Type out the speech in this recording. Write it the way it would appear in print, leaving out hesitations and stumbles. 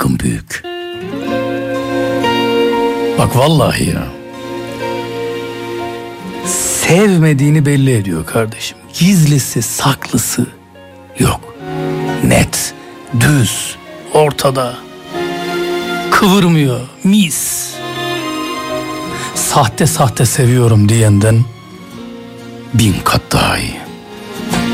saygım büyük. Bak vallahi ya. Sevmediğini belli ediyor kardeşim. Gizlisi saklısı yok. Net, düz, ortada. Kıvırmıyor, mis. Sahte sahte seviyorum diyenden 1000 kat daha iyi.